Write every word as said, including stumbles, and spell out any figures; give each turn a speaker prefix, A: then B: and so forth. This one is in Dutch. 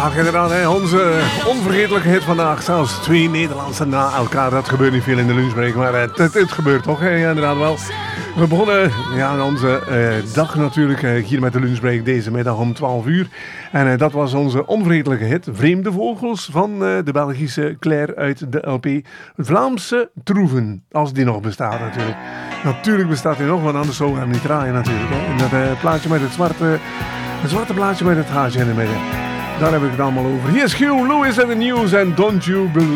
A: Ach, inderdaad, hè, onze onvergetelijke hit vandaag. Zelfs twee Nederlandse na elkaar. Dat gebeurt niet veel in de lunchbreak, maar het, het, het gebeurt toch, hè? Ja, inderdaad wel. We begonnen ja, aan onze uh, dag natuurlijk uh, hier met de lunchbreak deze middag om twaalf uur. En uh, dat was onze onvergetelijke hit Vreemde Vogels van uh, de Belgische Claire uit de L P Vlaamse Troeven. Als die nog bestaat natuurlijk. Natuurlijk bestaat die nog, want anders zouden we hem niet draaien natuurlijk. Hè? En dat uh, plaatje met het zwarte, het zwarte plaatje met het haasje in de midden. Daar heb ik het allemaal over. Hier is Hugh Lewis en de News en Don't You Believe.